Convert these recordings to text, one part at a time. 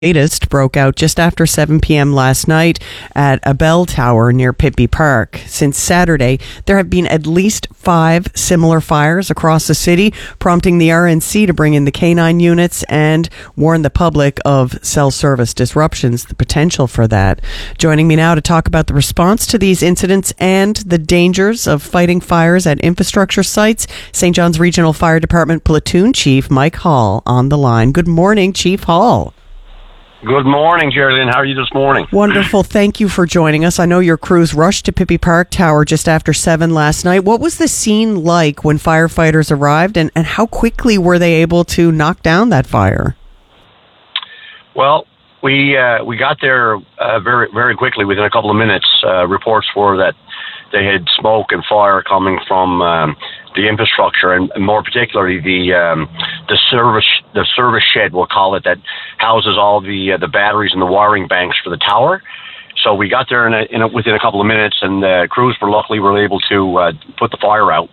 latest broke out just after 7 p.m. last night at a bell tower near Pippy Park. Since Saturday, there have been at least 5 similar fires across the city, prompting the RNC to bring in the canine units and warn the public of cell service disruptions, the potential for that. Joining me now to talk about the response to these incidents and the dangers of fighting fires at infrastructure sites, St. John's Regional Fire Department Platoon Chief Mike Hall on the line. Good morning, Chief Hall. Good morning, Geraldine. How are you this morning? Wonderful. Thank you for joining us. I know your crews rushed to Pippy Park Tower just after 7 last night. What was the scene like when firefighters arrived, and how quickly were they able to knock down that fire? Well, we got there very, very quickly. Within a couple of minutes, reports were that they had smoke and fire coming from the infrastructure, and more particularly the service shed, we'll call it, that houses all the batteries and the wiring banks for the tower. So we got there within a couple of minutes, and the crews luckily were able to put the fire out.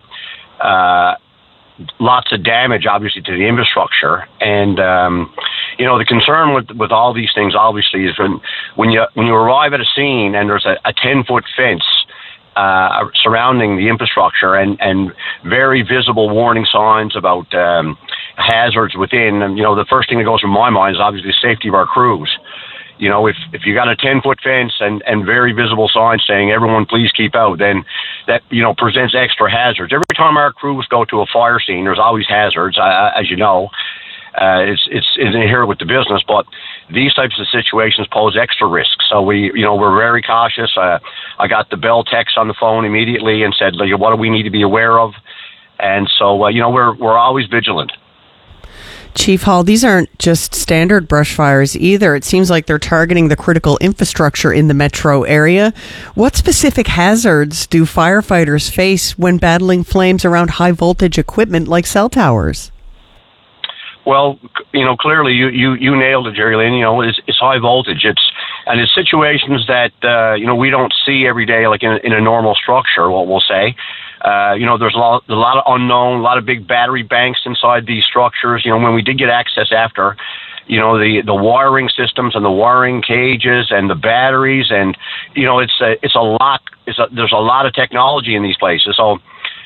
Lots of damage, obviously, to the infrastructure, and the concern with all these things, obviously, is when you arrive at a scene and there's a 10-foot fence surrounding the infrastructure and very visible warning signs about hazards within. And, the first thing that goes through my mind is obviously the safety of our crews. If you got a 10-foot fence and very visible signs saying everyone please keep out, then that, presents extra hazards. Every time our crews go to a fire scene, there's always hazards, as you know. It's inherent with the business, but these types of situations pose extra risk. So we're very cautious. I got the Bell techs on the phone immediately and said, what do we need to be aware of? And so, we're always vigilant. Chief Hall, these aren't just standard brush fires either. It seems like they're targeting the critical infrastructure in the metro area. What specific hazards do firefighters face when battling flames around high voltage equipment like cell towers? Well, clearly you nailed it, Jerry Lynn. It's high voltage. It's situations that, we don't see every day, like in a normal structure, what we'll say. There's a lot of unknown, a lot of big battery banks inside these structures. When we did get access after, the wiring systems and the wiring cages and the batteries, and, there's a lot of technology in these places. So,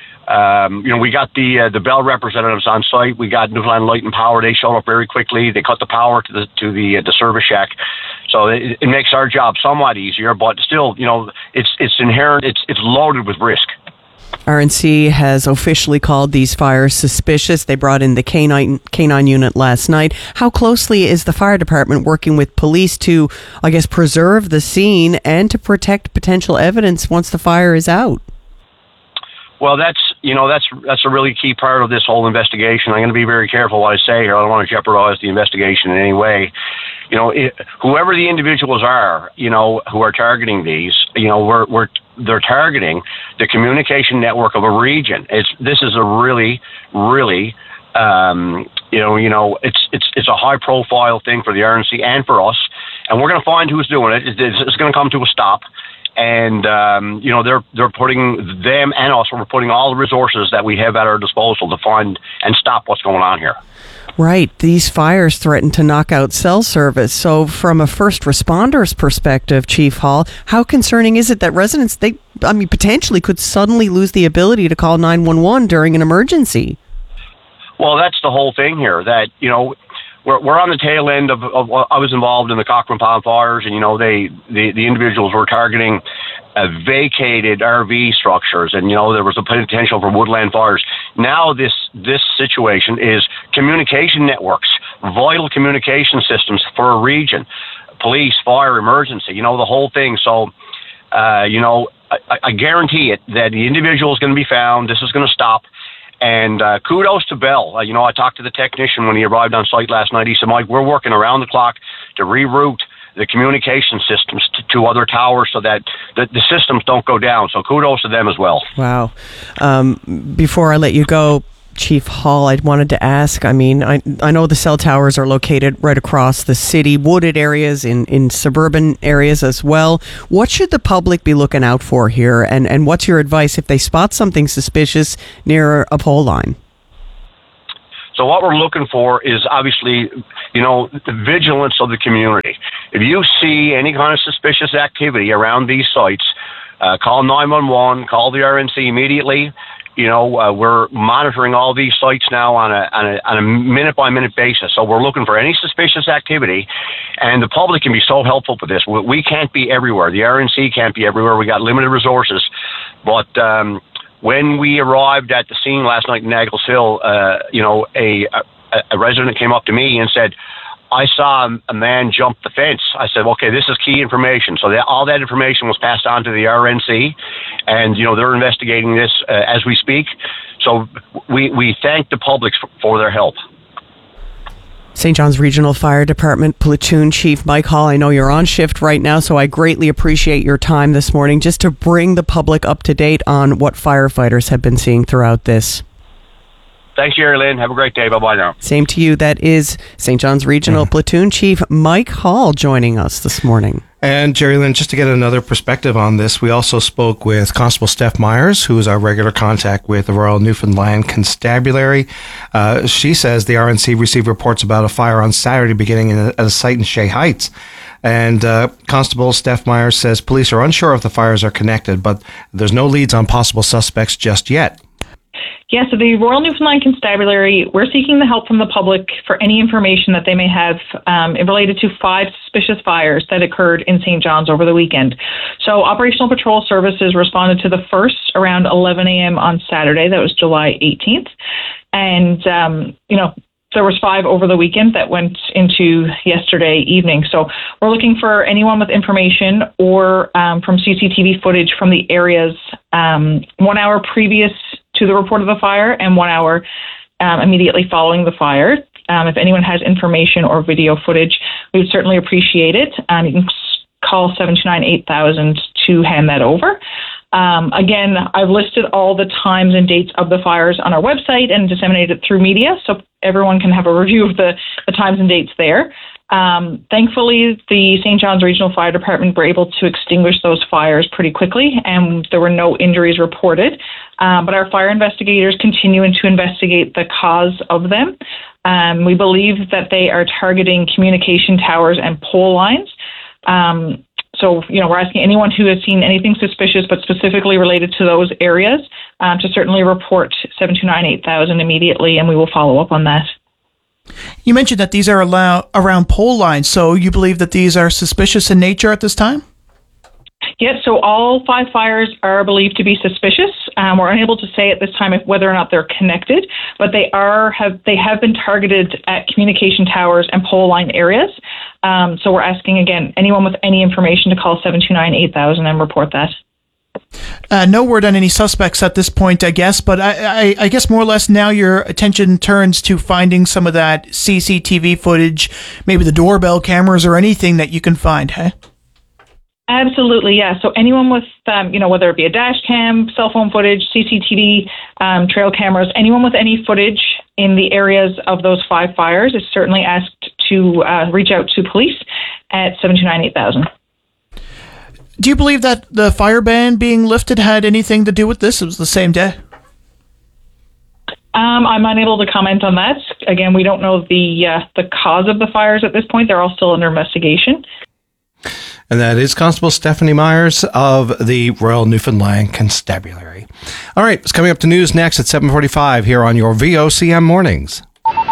we got the Bell representatives on site. We got Newfoundland Light and Power. They showed up very quickly. They cut the power to the service shack, so it makes our job somewhat easier. But still, it's inherent. It's loaded with risk. RNC has officially called these fires suspicious. They brought in the canine unit last night. How closely is the fire department working with police to, preserve the scene and to protect potential evidence once the fire is out? Well, that's a really key part of this whole investigation. I'm going to be very careful what I say here. I don't want to jeopardize the investigation in any way. Whoever the individuals are, who are targeting these, they're targeting the communication network of a region. This is a really, really, it's a high profile thing for the RNC and for us, and we're going to find who's doing it. It's going to come to a stop. And, they're putting them and us, we're putting all the resources that we have at our disposal to find and stop what's going on here. Right. These fires threaten to knock out cell service. So from a first responder's perspective, Chief Hall, how concerning is it that residents, potentially could suddenly lose the ability to call 911 during an emergency? Well, that's the whole thing here, that, we're on the tail end of I was involved in the Cochrane Pond fires, and the individuals were targeting vacated RV structures, and there was a potential for woodland fires. Now this situation is communication networks, vital communication systems for a region, police, fire, emergency, the whole thing. So I guarantee it that the individual is going to be found. This is going to stop. And kudos to Bell. I talked to the technician when he arrived on site last night. He said, Mike, we're working around the clock to reroute the communication systems to other towers so that the systems don't go down. So kudos to them as well. Wow. Before I let you go, Chief Hall, I wanted to ask, I know the cell towers are located right across the city, wooded areas, in suburban areas as well. What should the public be looking out for here? And what's your advice if they spot something suspicious near a pole line? So what we're looking for is obviously, the vigilance of the community. If you see any kind of suspicious activity around these sites, call 911, call the RNC immediately. We're monitoring all these sites now on a minute-by-minute basis. So we're looking for any suspicious activity, and the public can be so helpful for this. We can't be everywhere. The RNC can't be everywhere. We got limited resources. But when we arrived at the scene last night in Naggles Hill, a resident came up to me and said, I saw a man jump the fence. I said, okay, this is key information. So all that information was passed on to the RNC, and, they're investigating this as we speak. So we thank the public for their help. St. John's Regional Fire Department Platoon Chief Mike Hall, I know you're on shift right now, so I greatly appreciate your time this morning just to bring the public up to date on what firefighters have been seeing throughout this. Thanks, Jerry Lynn. Have a great day. Bye-bye now. Same to you. That is St. John's Regional Platoon Chief Mike Hall joining us this morning. And Jerry Lynn, just to get another perspective on this, we also spoke with Constable Steph Myers, who is our regular contact with the Royal Newfoundland Constabulary. She says the RNC received reports about a fire on Saturday beginning at a site in Shea Heights. And Constable Steph Myers says police are unsure if the fires are connected, but there's no leads on possible suspects just yet. Yeah, so the Royal Newfoundland Constabulary, we're seeking the help from the public for any information that they may have related to 5 suspicious fires that occurred in St. John's over the weekend. So Operational Patrol Services responded to the first around 11 a.m. on Saturday. That was July 18th. And, there was 5 over the weekend that went into yesterday evening. So we're looking for anyone with information or from CCTV footage from the areas 1 hour previous to the report of the fire and 1 hour immediately following the fire. If anyone has information or video footage, we would certainly appreciate it. You can call 729-8000 to hand that over. Again, I've listed all the times and dates of the fires on our website and disseminated it through media, so everyone can have a review of the times and dates there. Thankfully, the St. John's Regional Fire Department were able to extinguish those fires pretty quickly, and there were no injuries reported. But our fire investigators continuing to investigate the cause of them. We believe that they are targeting communication towers and pole lines. So, we're asking anyone who has seen anything suspicious, but specifically related to those areas, to certainly report 729-8000 immediately, and we will follow up on that. You mentioned that these are around pole lines, so you believe that these are suspicious in nature at this time? Yes, so all 5 fires are believed to be suspicious. We're unable to say at this time whether or not they're connected, but they have been targeted at communication towers and pole line areas. So we're asking, again, anyone with any information to call 729-8000 and report that. No word on any suspects at this point, I guess, but I guess more or less now your attention turns to finding some of that CCTV footage, maybe the doorbell cameras or anything that you can find, huh? Absolutely, yeah. So anyone with, whether it be a dash cam, cell phone footage, CCTV, trail cameras, anyone with any footage in the areas of those 5 fires is certainly asked to reach out to police at 729-8000. Do you believe that the fire ban being lifted had anything to do with this? It was the same day. I'm unable to comment on that. Again, we don't know the cause of the fires at this point. They're all still under investigation. And that is Constable Stephanie Myers of the Royal Newfoundland Constabulary. All right, it's coming up to news next at 7:45 here on your VOCM Mornings.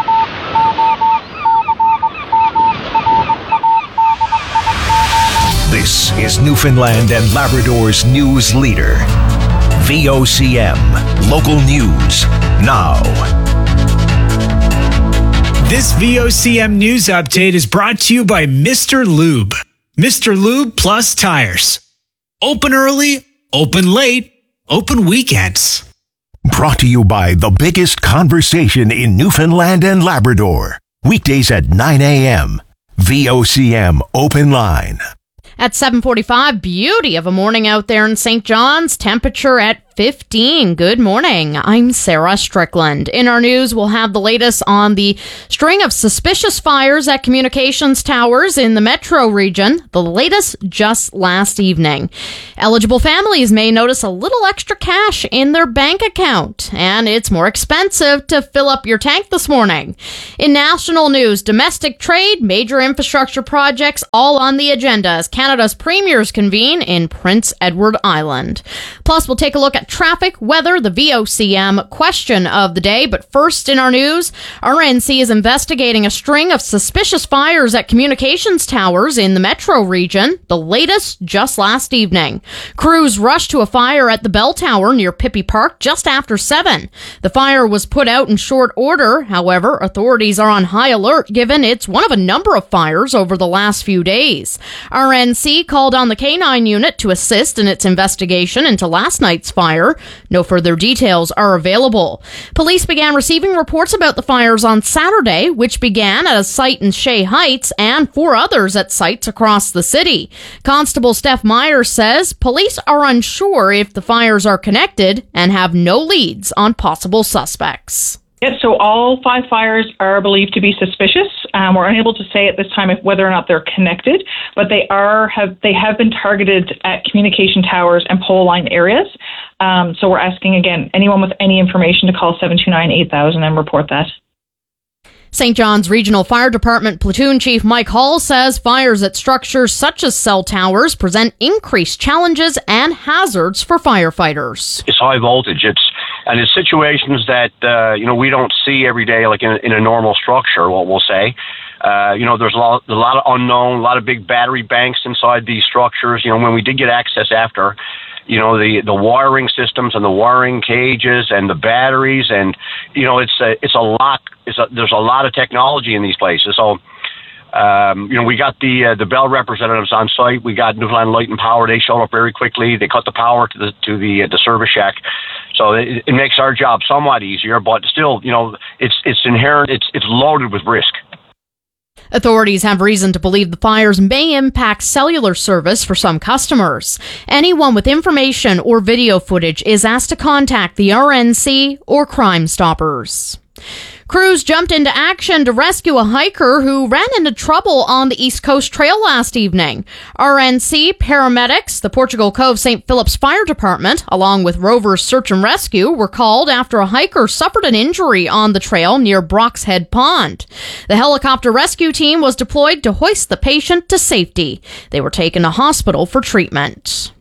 This is Newfoundland and Labrador's news leader. VOCM, local news, now. This VOCM news update is brought to you by Mr. Lube. Mr. Lube Plus Tires. Open early, open late, open weekends. Brought to you by the biggest conversation in Newfoundland and Labrador. Weekdays at 9 a.m. VOCM Open Line. At 7:45, beauty of a morning out there in St. John's. Temperature at 8:15. Good morning. I'm Sarah Strickland. In our news, we'll have the latest on the string of suspicious fires at communications towers in the metro region, the latest just last evening. Eligible families may notice a little extra cash in their bank account, and it's more expensive to fill up your tank this morning. In national news, domestic trade, major infrastructure projects, all on the agenda as Canada's premiers convene in Prince Edward Island. Plus, we'll take a look at traffic, weather, the VOCM question of the day. But first in our news, RNC is investigating a string of suspicious fires at communications towers in the metro region, the latest just last evening. Crews rushed to a fire at the Bell Tower near Pippi Park just after 7. The fire was put out in short order. However, authorities are on high alert given it's one of a number of fires over the last few days. RNC called on the K9 unit to assist in its investigation into last night's fire. No further details are available. Police began receiving reports about the fires on Saturday, which began at a site in Shea Heights and 4 others at sites across the city. Constable Steph Myers says police are unsure if the fires are connected and have no leads on possible suspects. Yes, so all 5 fires are believed to be suspicious. We're unable to say at this time whether or not they're connected, but they have been targeted at communication towers and pole line areas. So we're asking, again, anyone with any information to call 729-8000 and report that. St. John's Regional Fire Department Platoon Chief Mike Hall says fires at structures such as cell towers present increased challenges and hazards for firefighters. It's high voltage. It's situations that we don't see every day, like in a normal structure. What we'll say, there's a lot of unknown, a lot of big battery banks inside these structures. When we did get access after, the wiring systems and the wiring cages and the batteries, and it's a lot. There's a lot of technology in these places. So. We got the Bell representatives on site. We got Newfoundland Light and Power. They showed up very quickly. They cut the power to the service shack, so it makes our job somewhat easier. But still, it's inherent. It's loaded with risk. Authorities have reason to believe the fires may impact cellular service for some customers. Anyone with information or video footage is asked to contact the RNC or Crime Stoppers. Crews jumped into action to rescue a hiker who ran into trouble on the East Coast Trail last evening. RNC, paramedics, the Portugal Cove St. Philip's Fire Department, along with Rovers Search and Rescue, were called after a hiker suffered an injury on the trail near Brock's Head Pond. The helicopter rescue team was deployed to hoist the patient to safety. They were taken to hospital for treatment.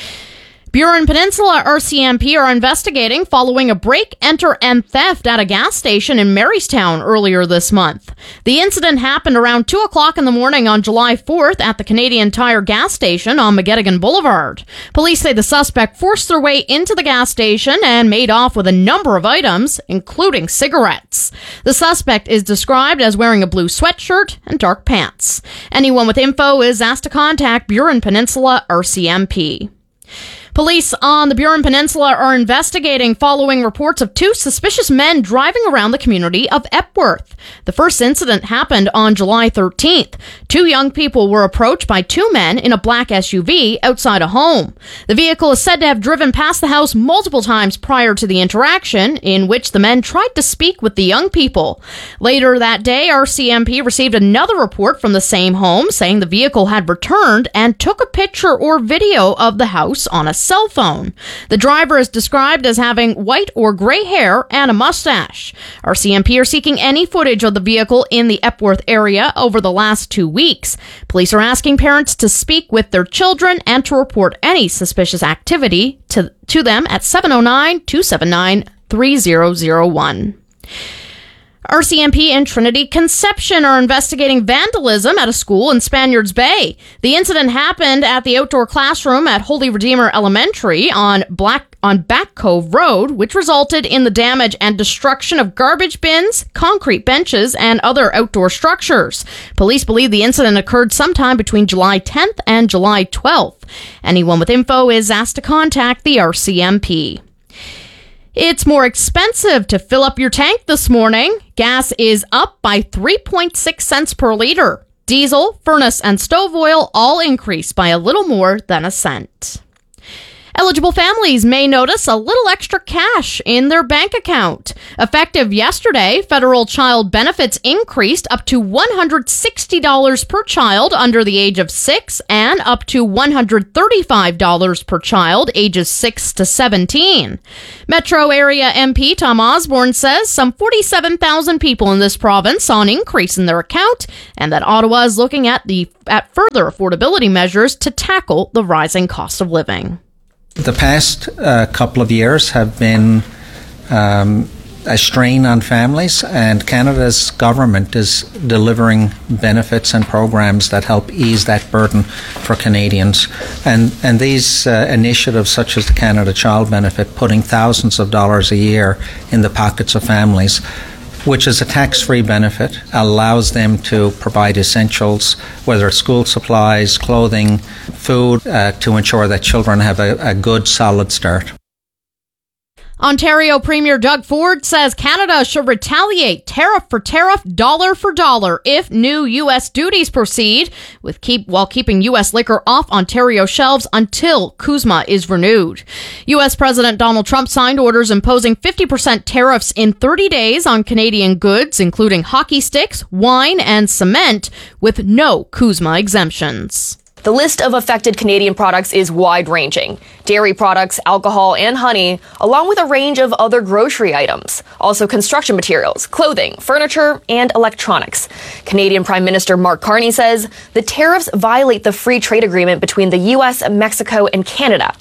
Burin Peninsula RCMP are investigating following a break, enter, and theft at a gas station in Marystown earlier this month. The incident happened around 2 o'clock in the morning on July 4th at the Canadian Tire gas station on Magedigan Boulevard. Police say the suspect forced their way into the gas station and made off with a number of items, including cigarettes. The suspect is described as wearing a blue sweatshirt and dark pants. Anyone with info is asked to contact Burin Peninsula RCMP. Police on the Burin Peninsula are investigating following reports of 2 suspicious men driving around the community of Epworth. The first incident happened on July 13th. 2 young people were approached by 2 men in a black SUV outside a home. The vehicle is said to have driven past the house multiple times prior to the interaction, in which the men tried to speak with the young people. Later that day, RCMP received another report from the same home saying the vehicle had returned and took a picture or video of the house on a cell phone. The driver is described as having white or gray hair and a mustache. RCMP are seeking any footage of the vehicle in the Epworth area over the last 2 weeks. Police are asking parents to speak with their children and to report any suspicious activity to them at 709-279-3001. RCMP and Trinity Conception are investigating vandalism at a school in Spaniards Bay. The incident happened at the outdoor classroom at Holy Redeemer Elementary on Back Cove Road, which resulted in the damage and destruction of garbage bins, concrete benches, and other outdoor structures. Police believe the incident occurred sometime between July 10th and July 12th. Anyone with info is asked to contact the RCMP. It's more expensive to fill up your tank this morning. Gas is up by 3.6 cents per liter. Diesel, furnace, and stove oil all increased by a little more than a cent. Eligible families may notice a little extra cash in their bank account. Effective yesterday, federal child benefits increased up to $160 per child under the age of 6 and up to $135 per child ages 6 to 17. Metro area MP Tom Osborne says some 47,000 people in this province saw an increase in their account and that Ottawa is looking at further affordability measures to tackle the rising cost of living. The past couple of years have been a strain on families, and Canada's government is delivering benefits and programs that help ease that burden for Canadians. And these initiatives, such as the Canada Child Benefit, putting thousands of dollars a year in the pockets of families, which is a tax-free benefit, allows them to provide essentials, whether it's school supplies, clothing, food, to ensure that children have a good, solid start. Ontario Premier Doug Ford says Canada should retaliate tariff for tariff, dollar for dollar, if new U.S. duties proceed, while keeping U.S. liquor off Ontario shelves until CUSMA is renewed. U.S. President Donald Trump signed orders imposing 50% tariffs in 30 days on Canadian goods, including hockey sticks, wine, and cement, with no CUSMA exemptions. The list of affected Canadian products is wide-ranging. Dairy products, alcohol, and honey, along with a range of other grocery items. Also construction materials, clothing, furniture, and electronics. Canadian Prime Minister Mark Carney says the tariffs violate the free trade agreement between the U.S., Mexico, and Canada.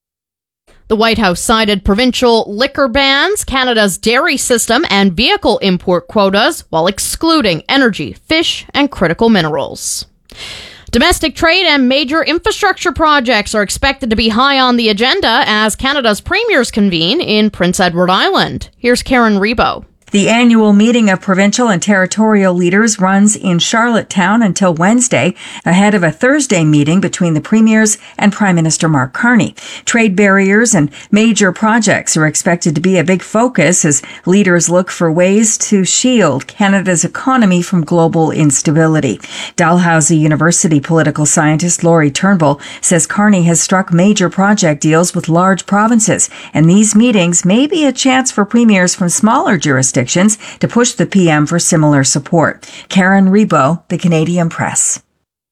The White House cited provincial liquor bans, Canada's dairy system, and vehicle import quotas, while excluding energy, fish, and critical minerals. Domestic trade and major infrastructure projects are expected to be high on the agenda as Canada's premiers convene in Prince Edward Island. Here's Karen Rebo. The annual meeting of provincial and territorial leaders runs in Charlottetown until Wednesday, ahead of a Thursday meeting between the premiers and Prime Minister Mark Carney. Trade barriers and major projects are expected to be a big focus as leaders look for ways to shield Canada's economy from global instability. Dalhousie University political scientist Laurie Turnbull says Carney has struck major project deals with large provinces, and these meetings may be a chance for premiers from smaller jurisdictions to push the PM for similar support. Karen Rebo, The Canadian Press.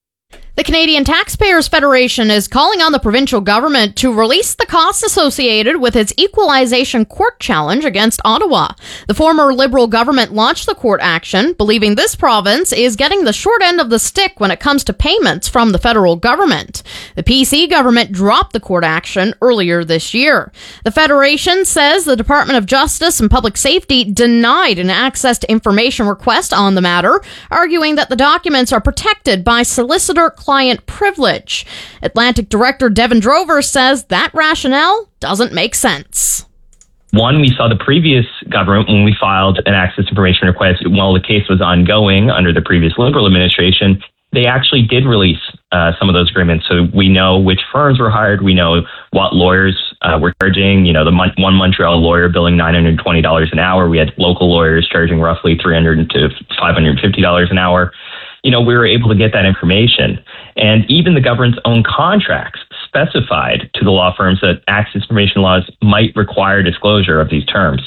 The Canadian Taxpayers Federation is calling on the provincial government to release the costs associated with its equalization court challenge against Ottawa. The former Liberal government launched the court action, believing this province is getting the short end of the stick when it comes to payments from the federal government. The PC government dropped the court action earlier this year. The Federation says the Department of Justice and Public Safety denied an access to information request on the matter, arguing that the documents are protected by solicitor-client privilege. Atlantic Director Devin Drover says that rationale doesn't make sense. One, we saw the previous government, when we filed an access information request while the case was ongoing under the previous Liberal administration, they actually did release some of those agreements. So we know which firms were hired. We know what lawyers were charging. You know, one Montreal lawyer billing $920 an hour. We had local lawyers charging roughly $300 to $550 an hour. You know, we were able to get that information. And even the government's own contracts specified to the law firms that access information laws might require disclosure of these terms.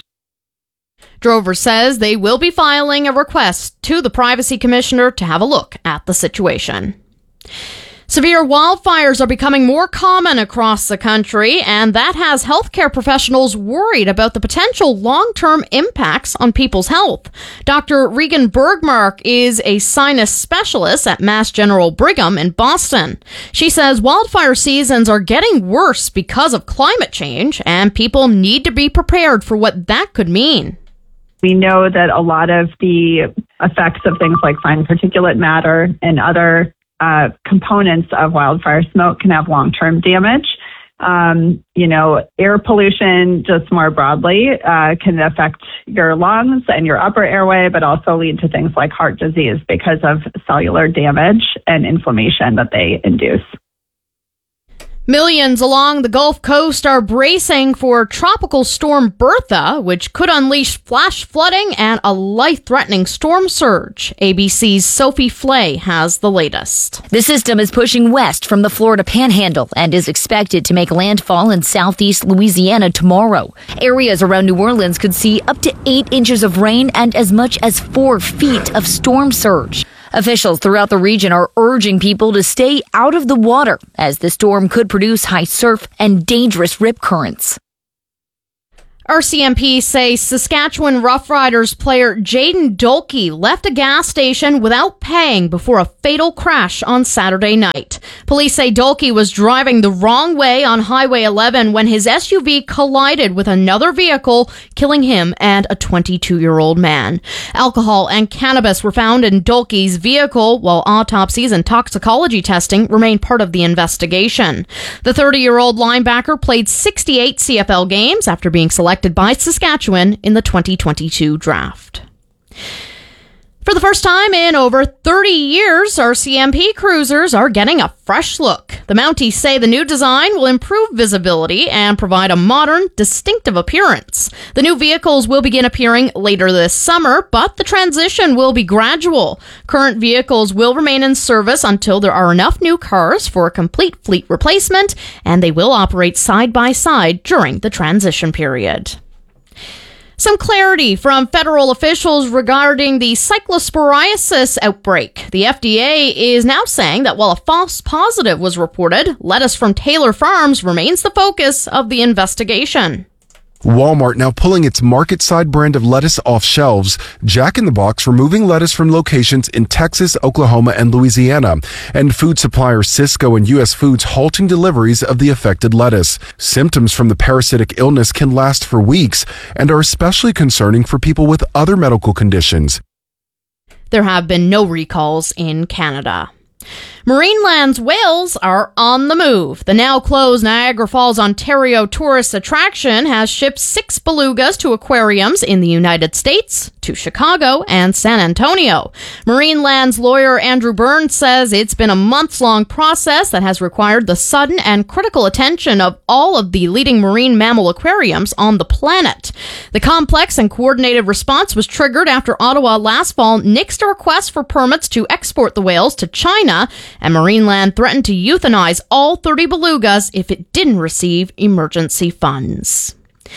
Drover says they will be filing a request to the Privacy Commissioner to have a look at the situation. Severe wildfires are becoming more common across the country, and that has healthcare professionals worried about the potential long-term impacts on people's health. Dr. Regan Bergmark is a sinus specialist at Mass General Brigham in Boston. She says wildfire seasons are getting worse because of climate change, and people need to be prepared for what that could mean. We know that a lot of the effects of things like fine particulate matter and other components of wildfire smoke can have long-term damage. Air pollution, just more broadly, can affect your lungs and your upper airway, but also lead to things like heart disease because of cellular damage and inflammation that they induce. Millions along the Gulf Coast are bracing for Tropical Storm Bertha, which could unleash flash flooding and a life-threatening storm surge. ABC's Sophie Flay has the latest. The system is pushing west from the Florida Panhandle and is expected to make landfall in southeast Louisiana tomorrow. Areas around New Orleans could see up to 8 inches of rain and as much as 4 feet of storm surge. Officials throughout the region are urging people to stay out of the water as the storm could produce high surf and dangerous rip currents. RCMP say Saskatchewan Roughriders player Jaden Dolkey left a gas station without paying before a fatal crash on Saturday night. Police say Dolkey was driving the wrong way on Highway 11 when his SUV collided with another vehicle, killing him and a 22-year-old man. Alcohol and cannabis were found in Dolkey's vehicle, while autopsies and toxicology testing remain part of the investigation. The 30-year-old linebacker played 68 CFL games after being selected by Saskatchewan in the 2022 draft. For the first time in over 30 years, RCMP cruisers are getting a fresh look. The Mounties say the new design will improve visibility and provide a modern, distinctive appearance. The new vehicles will begin appearing later this summer, but the transition will be gradual. Current vehicles will remain in service until there are enough new cars for a complete fleet replacement, and they will operate side by side during the transition period. Some clarity from federal officials regarding the cyclosporiasis outbreak. The FDA is now saying that while a false positive was reported, lettuce from Taylor Farms remains the focus of the investigation. Walmart now pulling its market-side brand of lettuce off shelves. Jack in the Box removing lettuce from locations in Texas, Oklahoma, and Louisiana. And food supplier Sysco and U.S. Foods halting deliveries of the affected lettuce. Symptoms from the parasitic illness can last for weeks and are especially concerning for people with other medical conditions. There have been no recalls in Canada. Marineland's whales are on the move. The now-closed Niagara Falls, Ontario tourist attraction has shipped 6 belugas to aquariums in the United States, to Chicago, and San Antonio. Marineland's lawyer Andrew Burns says it's been a months-long process that has required the sudden and critical attention of all of the leading marine mammal aquariums on the planet. The complex and coordinated response was triggered after Ottawa last fall nixed a request for permits to export the whales to China, and Marineland threatened to euthanize all 30 belugas if it didn't receive emergency funds.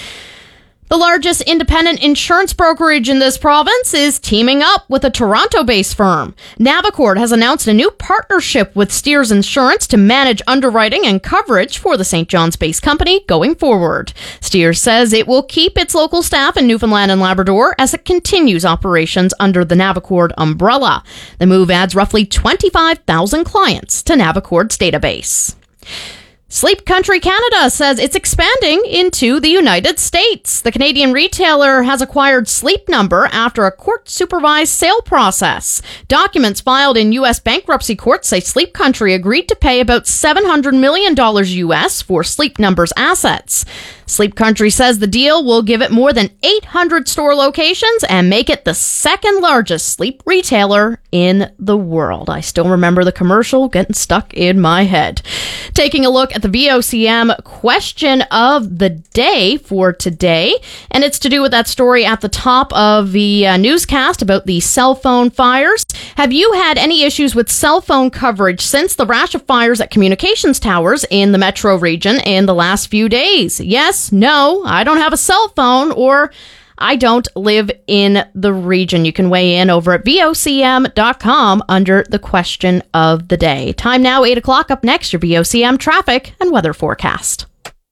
The largest independent insurance brokerage in this province is teaming up with a Toronto-based firm. Navicord has announced a new partnership with Steers Insurance to manage underwriting and coverage for the St. John's-based company going forward. Steers says it will keep its local staff in Newfoundland and Labrador as it continues operations under the Navicord umbrella. The move adds roughly 25,000 clients to Navicord's database. Sleep Country Canada says it's expanding into the United States. The Canadian retailer has acquired Sleep Number after a court-supervised sale process. Documents filed in U.S. bankruptcy court say Sleep Country agreed to pay about $700 million U.S. for Sleep Number's assets. Sleep Country says the deal will give it more than 800 store locations and make it the second largest sleep retailer in the world. I still remember the commercial getting stuck in my head. Taking a look at the VOCM question of the day for today, and it's to do with that story at the top of the newscast about the cell phone fires. Have you had any issues with cell phone coverage since the rash of fires at communications towers in the metro region in the last few days? Yes, no, I don't have a cell phone, or I don't live in the region. You can weigh in over at VOCM.com under the question of the day. Time now, 8 o'clock. Up next, your VOCM traffic and weather forecast.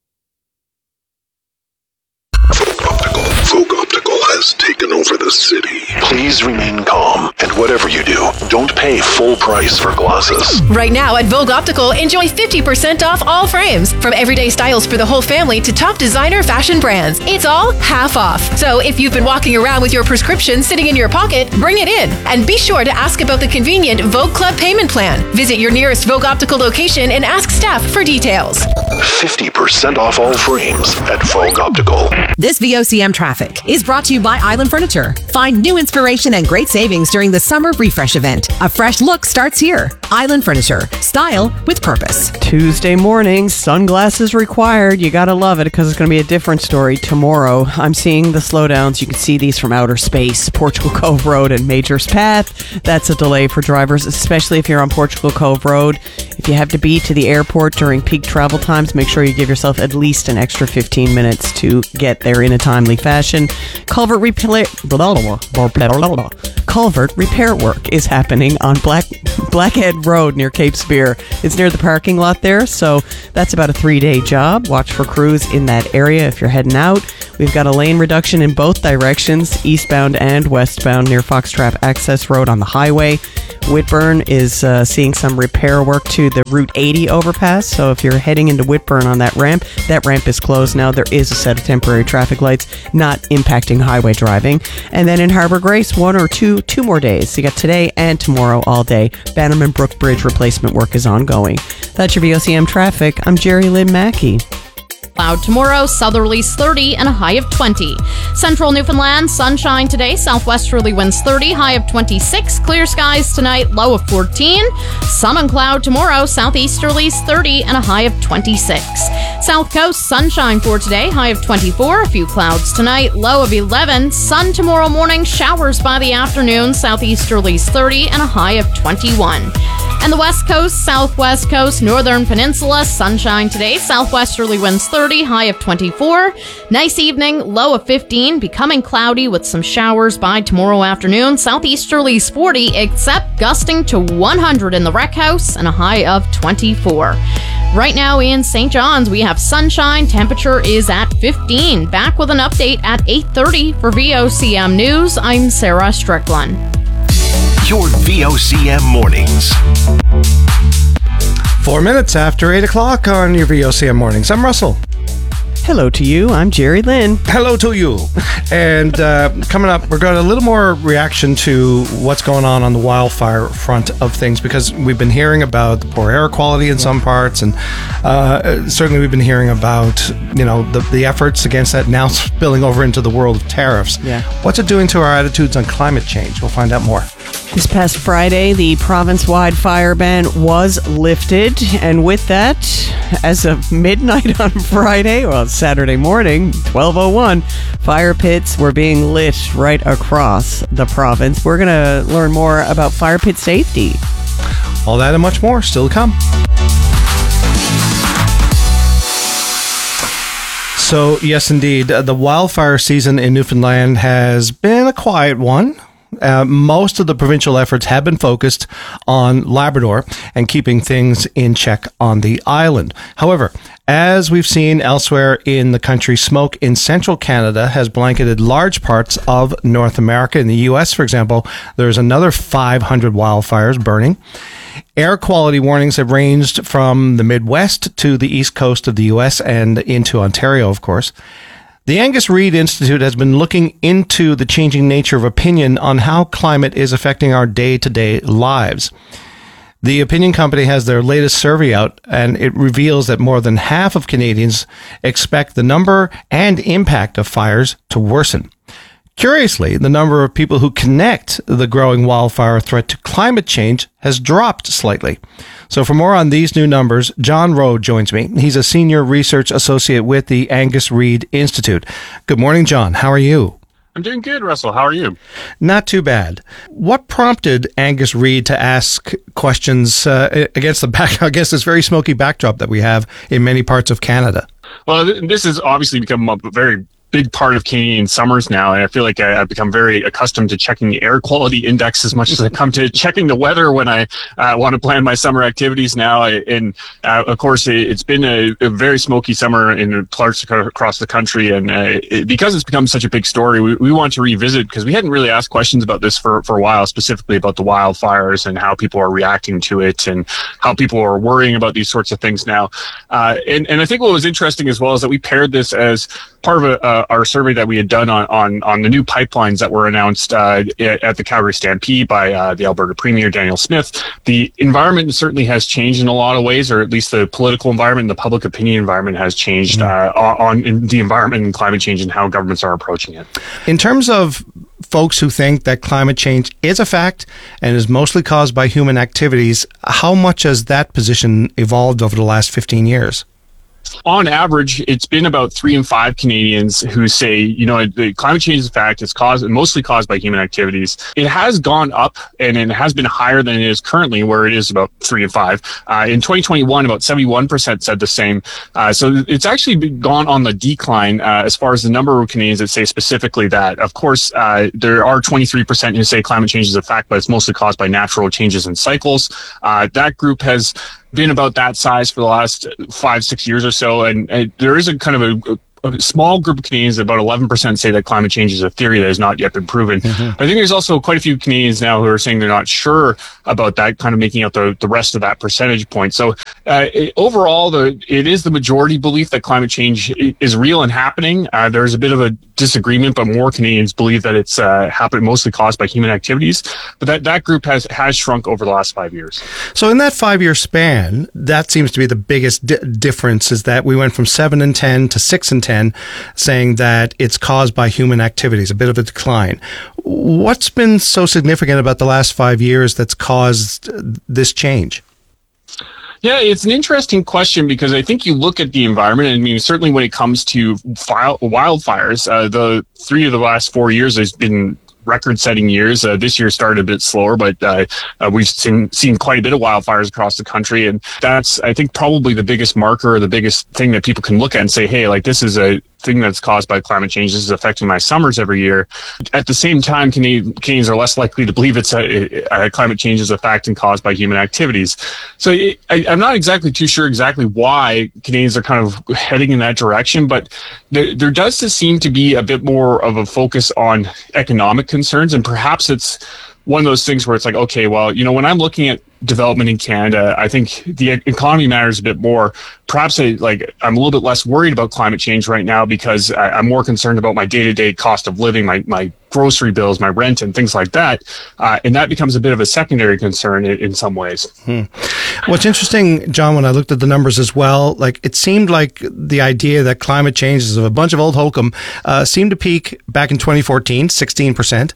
Vogue Optical has taken over the city. Please remain calm, and whatever you do, don't pay full price for glasses. Right now at Vogue Optical, enjoy 50% off all frames. From everyday styles for the whole family to top designer fashion brands. It's all half off. So if you've been walking around with your prescription sitting in your pocket, bring it in. And be sure to ask about the convenient Vogue Club payment plan. Visit your nearest Vogue Optical location and ask staff for details. 50% off all frames at Vogue Optical. This VOCM traffic is brought to you by by Island Furniture. Find new inspiration and great savings during the Summer Refresh event. A fresh look starts here. Island Furniture. Style with purpose. Tuesday morning, sunglasses required. You gotta love it because it's gonna be a different story tomorrow. I'm seeing the slowdowns. You can see these from outer space. Portugal Cove Road and Major's Path. That's a delay for drivers, especially if you're on Portugal Cove Road. If you have to be to the airport during peak travel times, make sure you give yourself at least an extra 15 minutes to get there in a timely fashion. Culvert repair work is happening on Blackhead Road near Cape Spear. It's near the parking lot there, so that's about a 3-day job. Watch for crews in that area if you're heading out. We've got a lane reduction in both directions, eastbound and westbound near Foxtrap Access Road on the highway. Whitburn is seeing some repair work to the Route 80 overpass, so if you're heading into Whitburn on that ramp is closed now. There is a set of temporary traffic lights, not impacting highway driving. And then in Harbour Grace, two more days. So you got today and tomorrow all day. Bannerman Brook Bridge replacement work is ongoing. That's your VOCM traffic. I'm Jerry Lynn Mackey. Cloud tomorrow, southerlies 30 and a high of 20. Central Newfoundland, sunshine today, southwesterly winds 30, high of 26. Clear skies tonight, low of 14. Sun and cloud tomorrow, southeasterlies 30 and a high of 26. South Coast, sunshine for today, high of 24. A few clouds tonight, low of 11. Sun tomorrow morning, showers by the afternoon, southeasterlies 30 and a high of 21. And the West Coast, Southwest Coast, Northern Peninsula, sunshine today, southwesterly winds 30, high of 24. Nice evening, low of 15, becoming cloudy with some showers by tomorrow afternoon, southeasterlies 40, except gusting to 100 in the Rec House and a high of 24. Right now in St. John's, we have sunshine, temperature is at 15. Back with an update at 8:30 for VOCM News. I'm Sarah Strickland. Your VOCM mornings. 4 minutes after 8 o'clock on your VOCM mornings. I'm Russell. Hello to you. I'm Jerry Lynn. Hello to you. And coming up, we're got a little more reaction to what's going on the wildfire front of things, because we've been hearing about the poor air quality in some parts, and certainly we've been hearing about the efforts against that now spilling over into the world of tariffs. Yeah. What's it doing to our attitudes on climate change? We'll find out more. This past Friday, the province-wide fire ban was lifted, and with that, as of midnight on Friday, well, Saturday morning, 12:01, fire pits were being lit right across the province. We're going to learn more about fire pit safety. All that and much more still to come. So, yes, indeed, the wildfire season in Newfoundland has been a quiet one. Most of the provincial efforts have been focused on Labrador and keeping things in check on the island. However, as we've seen elsewhere in the country, smoke in central Canada has blanketed large parts of North America. In the U.S., for example, there's another 500 wildfires burning. Air quality warnings have ranged from the Midwest to the east coast of the U.S. and into Ontario, of course. The Angus Reid Institute has been looking into the changing nature of opinion on how climate is affecting our day-to-day lives. The opinion company has their latest survey out, and it reveals that more than half of Canadians expect the number and impact of fires to worsen. Curiously, the number of people who connect the growing wildfire threat to climate change has dropped slightly. So for more on these new numbers, John Rowe joins me. He's a senior research associate with the Angus Reid Institute. Good morning, John. How are you? I'm doing good, Russell. How are you? Not too bad. What prompted Angus Reid to ask questions against this very smoky backdrop that we have in many parts of Canada? Well, this has obviously become a very big part of Canadian summers now, and I feel like I've become very accustomed to checking the air quality index as much as I come to checking the weather when I want to plan my summer activities now. And of course, it's been a very smoky summer in parts across the country, and because it's become such a big story, we want to revisit, because we hadn't really asked questions about this for a while, specifically about the wildfires and how people are reacting to it and how people are worrying about these sorts of things now. And I think what was interesting as well is that we paired this as part of our survey that we had done on the new pipelines that were announced at the Calgary Stampede by the Alberta Premier Daniel Smith, the environment certainly has changed in a lot of ways, or at least the political environment, the public opinion environment has changed on the environment and climate change and how governments are approaching it. In terms of folks who think that climate change is a fact and is mostly caused by human activities, how much has that position evolved over the last 15 years? On average, it's been about 3 in 5 Canadians who say, the climate change is a fact. It's mostly caused by human activities. It has gone up, and it has been higher than it is currently, where it is about 3 in 5. In 2021, about 71% said the same. So it's actually gone on the decline as far as the number of Canadians that say specifically that. Of course, there are 23% who say climate change is a fact, but it's mostly caused by natural changes in cycles. That group has been about that size for the last 5-6 years or so, and there is a kind of a small group of Canadians, about 11% say that climate change is a theory that has not yet been proven. I think there's also quite a few Canadians now who are saying they're not sure about that, kind of making out the rest of that percentage point. So overall, it is the majority belief that climate change is real and happening. There's a bit of a disagreement, but more Canadians believe that it's happening, mostly caused by human activities. But that group has shrunk over the last 5 years. So in that 5-year span, that seems to be the biggest difference, is that we went from 7 in 10 to 6 in 10, saying that it's caused by human activities, a bit of a decline. What's been so significant about the last 5 years that's caused this change? Yeah, it's an interesting question, because I think you look at the environment, and I mean, certainly when it comes to wildfires, the 3 of the last 4 years has been record-setting years. This year started a bit slower, but we've seen quite a bit of wildfires across the country, and that's, I think, probably the biggest marker, or the biggest thing that people can look at and say, hey, like, this is a thing that's caused by climate change. This is affecting my summers every year. At the same time, Canadians are less likely to believe it's climate change is a fact and caused by human activities. So I'm not exactly too sure exactly why Canadians are kind of heading in that direction, but there does seem to be a bit more of a focus on economic concerns, and perhaps it's one of those things where it's like, okay, well, when I'm looking at development in Canada, I think the economy matters a bit more. Perhaps I'm a little bit less worried about climate change right now, because I'm more concerned about my day-to-day cost of living, my grocery bills, my rent, and things like that. And that becomes a bit of a secondary concern in some ways. What's interesting, John, when I looked at the numbers as well, it seemed like the idea that climate change is a bunch of old hokum seemed to peak back in 2014, 16%.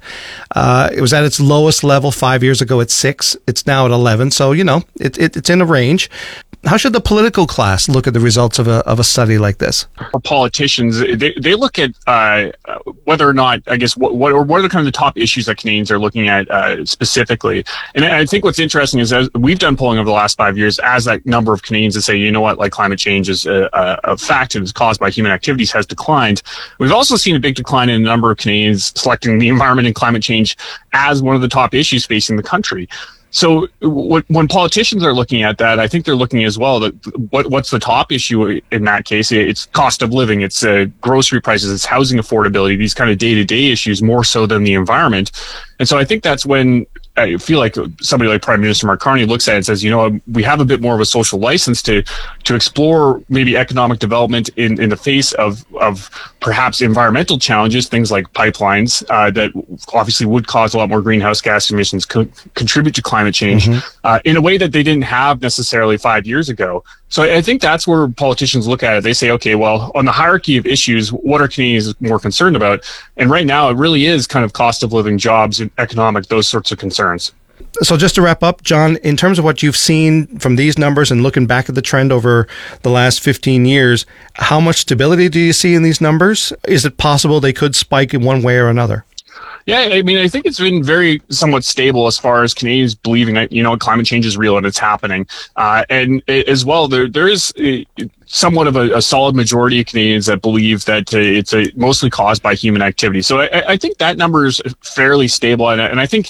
It was at its lowest level 5 years ago at 6%. It's now at 11%. So, it's in a range. How should the political class look at the results of a study like this? For politicians, they look at whether or not, I guess, what are the kind of the top issues that Canadians are looking at specifically. And I think what's interesting is, as we've done polling over the last 5 years, as that number of Canadians that say, climate change is a fact and is caused by human activities has declined, we've also seen a big decline in the number of Canadians selecting the environment and climate change as one of the top issues facing the country. So when politicians are looking at that, I think they're looking as well that what's the top issue in that case? It's cost of living, it's grocery prices, it's housing affordability, these kind of day-to-day issues more so than the environment. And so I think that's when I feel like somebody like Prime Minister Mark Carney looks at it and says, we have a bit more of a social license to explore maybe economic development in the face of perhaps environmental challenges, things like pipelines that obviously would cause a lot more greenhouse gas emissions, contribute to climate change in a way that they didn't have necessarily 5 years ago. So I think that's where politicians look at it. They say, okay, well, on the hierarchy of issues, what are Canadians more concerned about? And right now, it really is kind of cost of living, jobs, economic, those sorts of concerns. So just to wrap up, John, in terms of what you've seen from these numbers and looking back at the trend over the last 15 years, how much stability do you see in these numbers? Is it possible they could spike in one way or another? Yeah, I mean, I think it's been very somewhat stable as far as Canadians believing that, climate change is real and it's happening. And as well, there is somewhat of a solid majority of Canadians that believe that it's mostly caused by human activity. So I think that number is fairly stable. And I think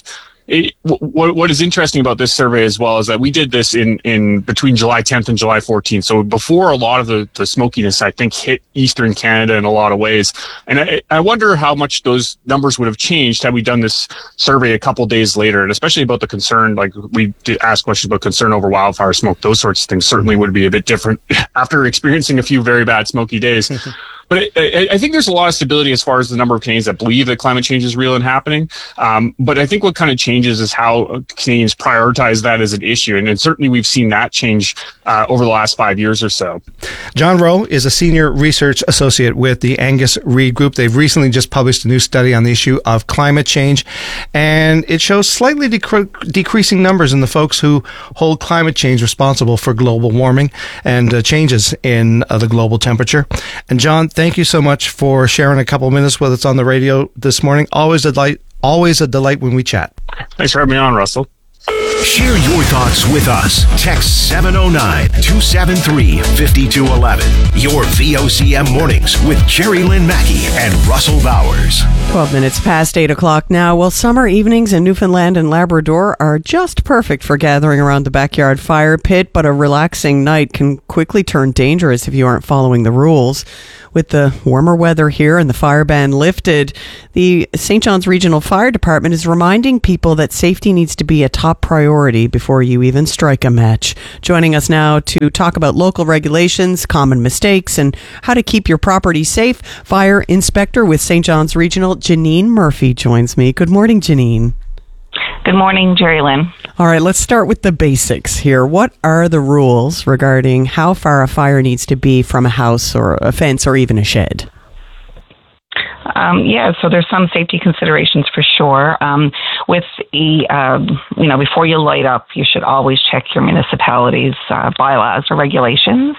what is interesting about this survey as well is that we did this in between July 10th and July 14th. So before a lot of the smokiness, I think, hit Eastern Canada in a lot of ways. And I wonder how much those numbers would have changed had we done this survey a couple days later, and especially about the concern, like we did ask questions about concern over wildfire smoke, those sorts of things certainly would be a bit different after experiencing a few very bad smoky days. But I think there's a lot of stability as far as the number of Canadians that believe that climate change is real and happening. But I think what kind of changes is how Canadians prioritize that as an issue. And certainly we've seen that change over the last 5 years or so. John Rowe is a senior research associate with the Angus Reid Group. They've recently just published a new study on the issue of climate change, and it shows slightly decreasing numbers in the folks who hold climate change responsible for global warming and changes in the global temperature. And John, thank you so much for sharing a couple of minutes with us on the radio this morning. Always a delight when we chat. Thanks for having me on, Russell. Share your thoughts with us. Text 709-273-5211. Your VOCM mornings with Jerry Lynn Mackey and Russell Bowers. 12 minutes past 8 o'clock now. Well, summer evenings in Newfoundland and Labrador are just perfect for gathering around the backyard fire pit, but a relaxing night can quickly turn dangerous if you aren't following the rules. With the warmer weather here and the fire ban lifted, the St. John's Regional Fire Department is reminding people that safety needs to be a top priority before you even strike a match. Joining us now to talk about local regulations, common mistakes, and how to keep your property safe, Fire Inspector with St. John's Regional, Janine Murphy, joins me. Good morning, Janine. Good morning, Jerry Lynn. All right, let's start with the basics here. What are the rules regarding how far a fire needs to be from a house or a fence or even a shed? So there's some safety considerations for sure. Before you light up, you should always check your municipality's bylaws or regulations.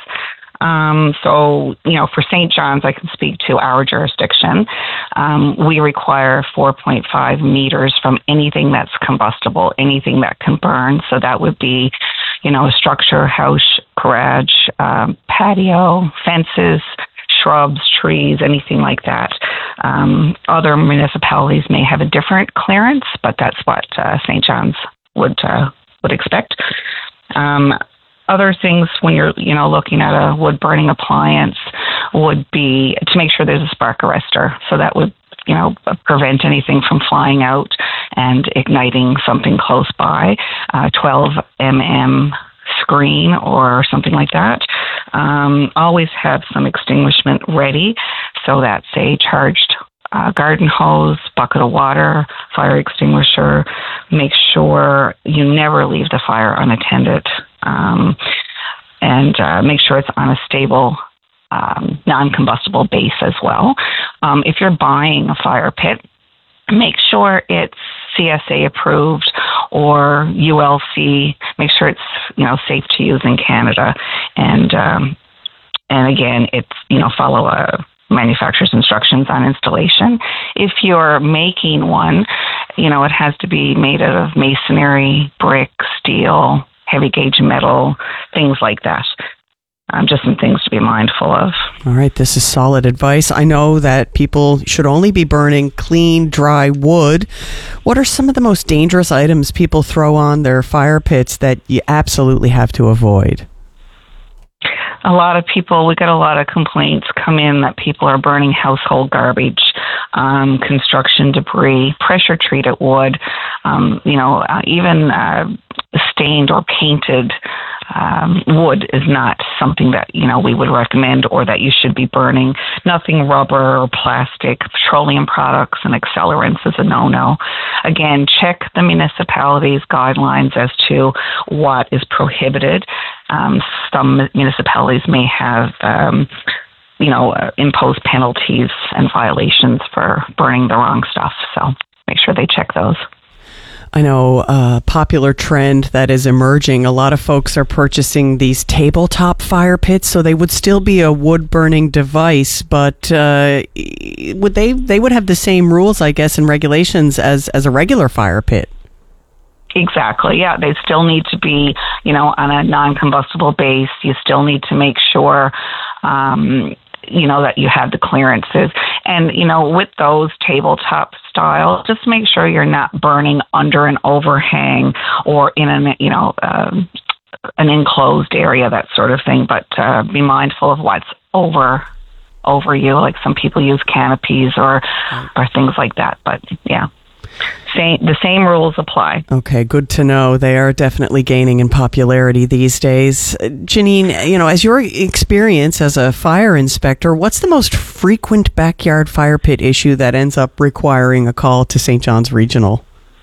For St. John's, I can speak to our jurisdiction. We require 4.5 meters from anything that's combustible, anything that can burn. So that would be, a structure, house, garage, patio, fences, shrubs, trees, anything like that. Other municipalities may have a different clearance, but that's what St. John's would expect. Other things when you're, looking at a wood burning appliance would be to make sure there's a spark arrestor. So that would, prevent anything from flying out and igniting something close by. 12 mm screen or something like that. Always have some extinguishment ready. So that's a charged garden hose, bucket of water, fire extinguisher. Make sure you never leave the fire unattended. And make sure it's on a stable, non-combustible base as well. If you're buying a fire pit, make sure it's CSA approved or ULC. Make sure it's safe to use in Canada, and again, it's follow manufacturer's instructions on installation. If you're making one, it has to be made out of masonry, brick, steel, heavy gauge metal, things like that. Just some things to be mindful of. All right, this is solid advice. I know that people should only be burning clean, dry wood. What are some of the most dangerous items people throw on their fire pits that you absolutely have to avoid? We get a lot of complaints come in that people are burning household garbage, construction debris, pressure treated wood, even stained or painted wood is not something that we would recommend or that you should be burning. Nothing rubber or plastic, petroleum products and accelerants is a no-no. Again, check the municipality's guidelines as to what is prohibited. Some municipalities may have impose penalties and violations for burning the wrong stuff, so make sure they check those. I know a popular trend that is emerging. A lot of folks are purchasing these tabletop fire pits, so they would still be a wood-burning device, but they would have the same rules, I guess, and regulations as a regular fire pit. Exactly. Yeah, they still need to be, on a non-combustible base. You still need to make sure, that you have the clearances. And, with those tabletop style, just make sure you're not burning under an overhang or in an enclosed area, that sort of thing. But be mindful of what's over you. Like some people use canopies or things like that. But yeah. The same rules apply. Okay, good to know. They are definitely gaining in popularity these days. Janine, as your experience as a fire inspector, what's the most frequent backyard fire pit issue that ends up requiring a call to St. John's Regional?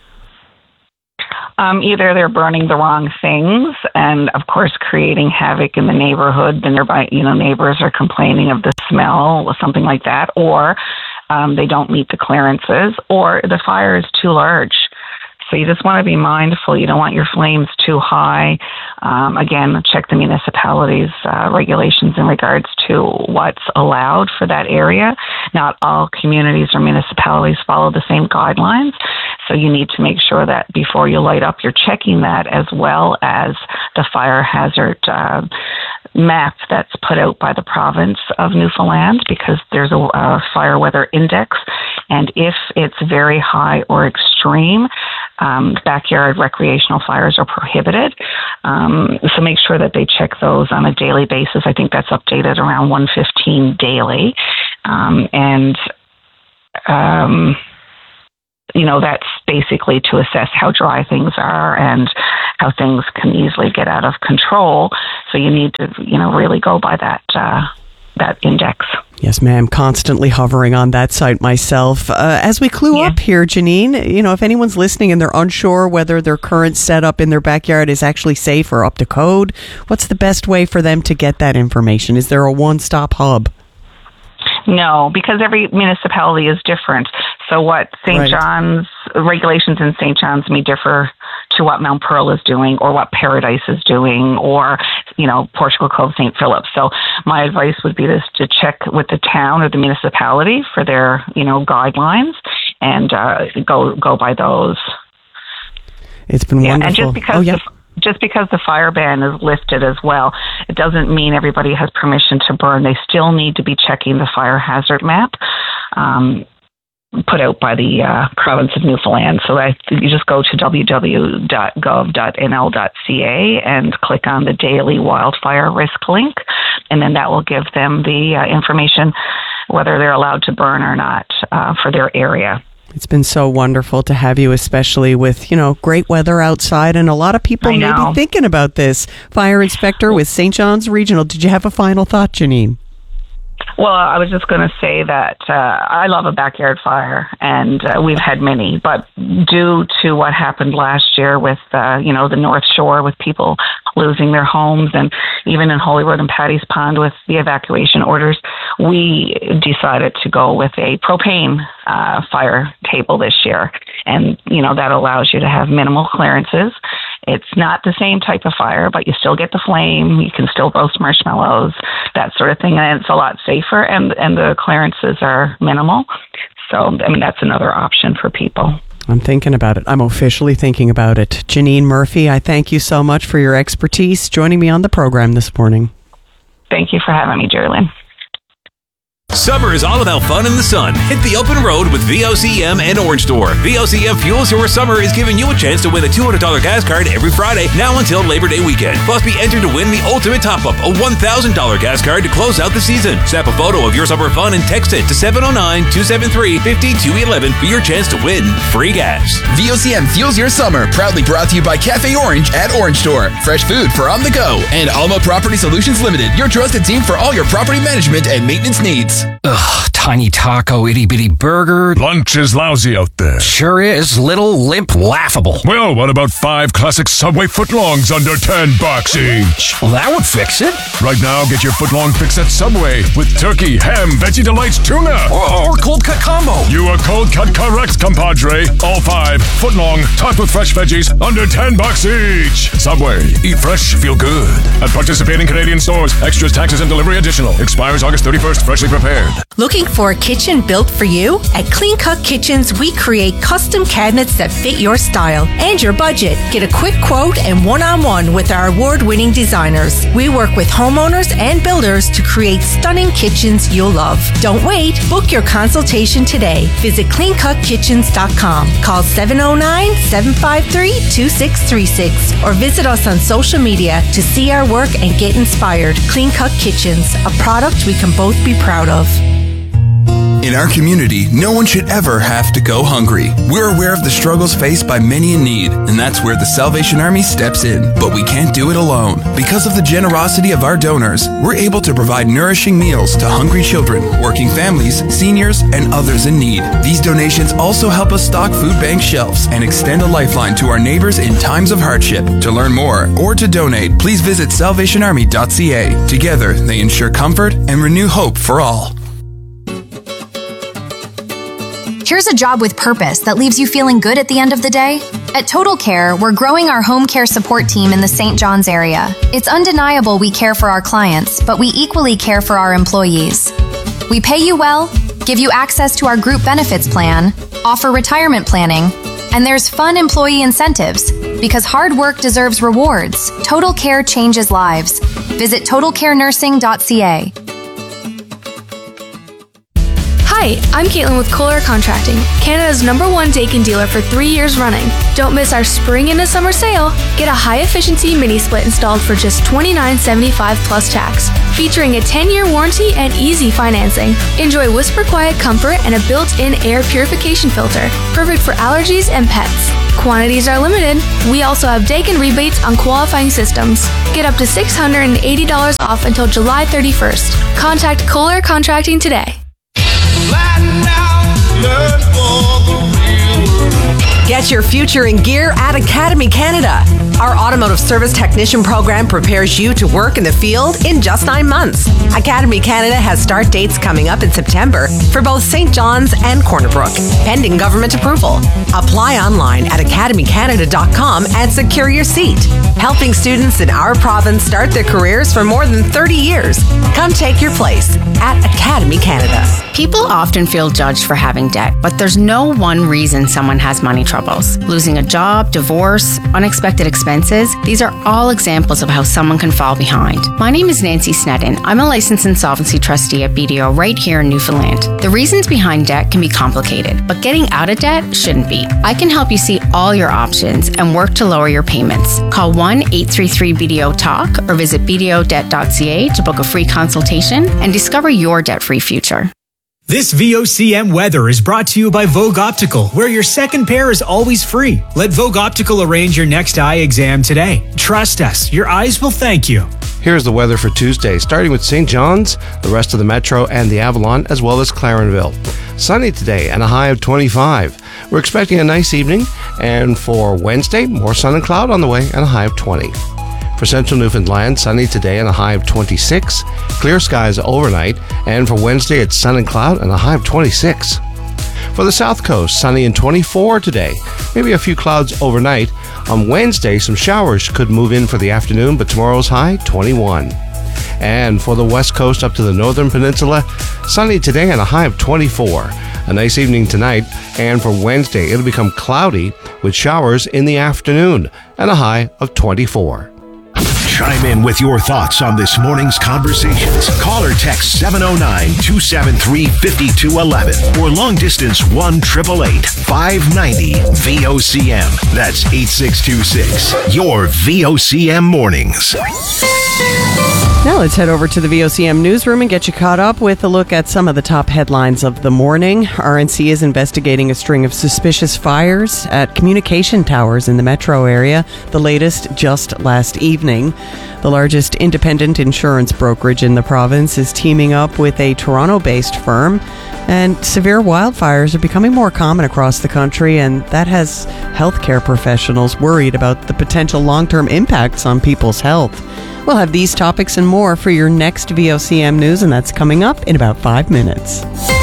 Either they're burning the wrong things and, of course, creating havoc in the neighborhood. The nearby, neighbors are complaining of the smell or something like that, or they don't meet the clearances, or the fire is too large. So you just want to be mindful. You don't want your flames too high. Again, check the municipality's regulations in regards to what's allowed for that area. Not all communities or municipalities follow the same guidelines. So you need to make sure that before you light up, you're checking that, as well as the fire hazard map that's put out by the province of Newfoundland, because there's a fire weather index. And if it's very high or extreme, backyard recreational fires are prohibited. So make sure that they check those on a daily basis. I think that's updated around 1:15 daily. That's basically to assess how dry things are and how things can easily get out of control. So you need to, really go by that index. Yes, ma'am. Constantly hovering on that site myself. As we clue up here, Janine, if anyone's listening and they're unsure whether their current setup in their backyard is actually safe or up to code, what's the best way for them to get that information? Is there a one-stop hub? No, because every municipality is different. So what St. John's regulations in St. John's may differ to what Mount Pearl is doing, or what Paradise is doing, or, Portugal Cove, St. Philip. So my advice would be to check with the town or the municipality for their, guidelines, and go by those. It's been wonderful. And just because the fire ban is lifted as well, it doesn't mean everybody has permission to burn. They still need to be checking the fire hazard map put out by the province of Newfoundland. So you just go to www.gov.nl.ca and click on the daily wildfire risk link, and then that will give them the information whether they're allowed to burn or not for their area. It's been so wonderful to have you, especially with, great weather outside, and a lot of people may be thinking about this. Fire inspector with St. John's Regional. Did you have a final thought, Janine? Well, I was just going to say that I love a backyard fire, and we've had many, but due to what happened last year with, the North Shore, with people losing their homes, and even in Holyrood and Paddy's Pond with the evacuation orders, we decided to go with a propane fire table this year. And, that allows you to have minimal clearances. It's not the same type of fire, but you still get the flame. You can still roast marshmallows, that sort of thing. And it's a lot safer, and the clearances are minimal. So, that's another option for people. I'm thinking about it. I'm officially thinking about it. Janine Murphy, I thank you so much for your expertise joining me on the program this morning. Thank you for having me, Jerlyn. Summer is all about fun in the sun. Hit the open road with VOCM and Orange Door. VOCM Fuels Your Summer is giving you a chance to win a $200 gas card every Friday, now until Labor Day weekend. Plus, be entered to win the ultimate top-up, a $1,000 gas card to close out the season. Snap a photo of your summer fun and text it to 709-273-5211 for your chance to win free gas. VOCM Fuels Your Summer, proudly brought to you by Cafe Orange at Orange Store. Fresh food for on the go. And Alma Property Solutions Limited, your trusted team for all your property management and maintenance needs. Ugh, tiny taco, itty-bitty burger. Lunch is lousy out there. Sure is. Little, limp, laughable. Well, what about 5 classic Subway footlongs under $10 each? Well, that would fix it. Right now, get your footlong fix at Subway with turkey, ham, Veggie Delights, tuna. Or cold cut combo. You are cold cut correct, compadre. All 5 footlong, topped with fresh veggies, under $10 each. Subway. Eat fresh, feel good. At participating Canadian stores. Extras, taxes, and delivery additional. Expires August 31st. Freshly prepared. Looking for a kitchen built for you? At Clean Cut Kitchens, we create custom cabinets that fit your style and your budget. Get a quick quote and one-on-one with our award-winning designers. We work with homeowners and builders to create stunning kitchens you'll love. Don't wait. Book your consultation today. Visit cleancutkitchens.com. Call 709-753-2636 or visit us on social media to see our work and get inspired. Clean Cut Kitchens, a product we can both be proud of. In our community, no one should ever have to go hungry. We're aware of the struggles faced by many in need, and that's where the Salvation Army steps in. But we can't do it alone. Because of the generosity of our donors, we're able to provide nourishing meals to hungry children, working families, seniors, and others in need. These donations also help us stock food bank shelves and extend a lifeline to our neighbors in times of hardship. To learn more or to donate, please visit salvationarmy.ca. Together, they ensure comfort and renew hope for all. Here's a job with purpose that leaves you feeling good at the end of the day. At Total Care, we're growing our home care support team in the St. John's area. It's undeniable we care for our clients, but we equally care for our employees. We pay you well, give you access to our group benefits plan, offer retirement planning, and there's fun employee incentives. Because hard work deserves rewards, Total Care changes lives. Visit totalcarenursing.ca. Hi, I'm Caitlin with Kohler Contracting, Canada's #1 Daikin dealer for 3 years running. Don't miss our spring into summer sale. Get a high-efficiency mini-split installed for just $29.75 plus tax, featuring a 10-year warranty and easy financing. Enjoy whisper-quiet comfort and a built-in air purification filter, perfect for allergies and pets. Quantities are limited. We also have Daikin rebates on qualifying systems. Get up to $680 off until July 31st. Contact Kohler Contracting today. Get your future in gear at Academy Canada. Our automotive service technician program prepares you to work in the field in just 9 months. Academy Canada has start dates coming up in September for both St. John's and Corner Brook, pending government approval. Apply online at academycanada.com and secure your seat. Helping students in our province start their careers for more than 30 years. Come take your place at Academy Canada. People often feel judged for having debt, but there's no one reason someone has money troubles. Losing a job, divorce, unexpected expenses, these are all examples of how someone can fall behind. My name is Nancy Sneddon. I'm a licensed insolvency trustee at BDO right here in Newfoundland. The reasons behind debt can be complicated, but getting out of debt shouldn't be. I can help you see all your options and work to lower your payments. Call 1-833-BDO-TALK or visit bdodebt.ca to book a free consultation and discover your debt-free future. This VOCM weather is brought to you by Vogue Optical, where your second pair is always free. Let Vogue Optical arrange your next eye exam today. Trust us, your eyes will thank you. Here's the weather for Tuesday, starting with St. John's, the rest of the Metro and the Avalon, as well as Clarenville. Sunny today and a high of 25. We're expecting a nice evening, and for Wednesday, more sun and cloud on the way and a high of 20. For central Newfoundland, sunny today and a high of 26. Clear skies overnight, and for Wednesday, it's sun and cloud and a high of 26. For the south coast, sunny and 24 today. Maybe a few clouds overnight. On Wednesday, some showers could move in for the afternoon, but tomorrow's high, 21. And for the west coast up to the northern peninsula, sunny today and a high of 24. A nice evening tonight, and for Wednesday, it'll become cloudy with showers in the afternoon and a high of 24. Chime in with your thoughts on this morning's conversations. Call or text 709-273-5211 or long distance 1-888-590-VOCM. That's 8626. Your VOCM mornings. Now let's head over to the VOCM newsroom and get you caught up with a look at some of the top headlines of the morning. RNC is investigating a string of suspicious fires at communication towers in the metro area, the latest just last evening. The largest independent insurance brokerage in the province is teaming up with a Toronto-based firm, and severe wildfires are becoming more common across the country, and that has healthcare professionals worried about the potential long-term impacts on people's health. We'll have these topics and more for your next VOCM news, and that's coming up in about 5 minutes.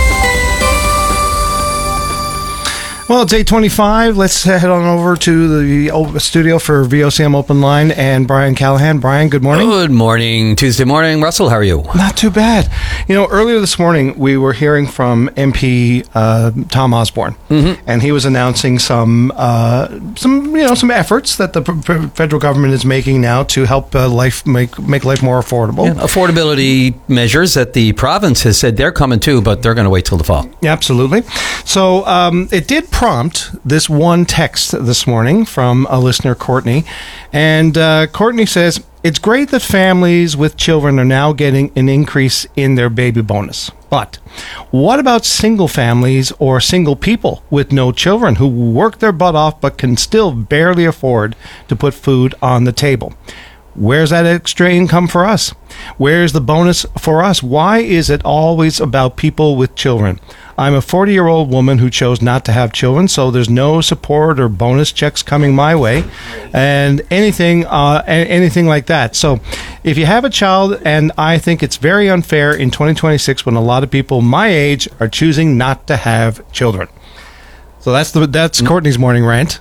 Well, it's 8:25. Let's head on over to the studio for VOCM Open Line and Brian Callahan. Brian, good morning. Good morning. Tuesday morning. Russell, how are you? Not too bad. You know, earlier this morning, we were hearing from MP Tom Osborne, and he was announcing some efforts that the federal government is making now to help make life more affordable. Yeah, affordability measures that the province has said they're coming too, but they're going to wait till the fall. Yeah, absolutely. So it did prompt this one text this morning from a listener, Courtney. And Courtney says, It's great that families with children are now getting an increase in their baby bonus. But what about single families or single people with no children who work their butt off but can still barely afford to put food on the table? Where's that extra income for us? Where's the bonus for us? Why is it always about people with children? I'm a 40-year-old woman who chose not to have children, so there's no support or bonus checks coming my way, and anything like that. So if you have a child, and I think it's very unfair in 2026 when a lot of people my age are choosing not to have children. So that's Courtney's morning rant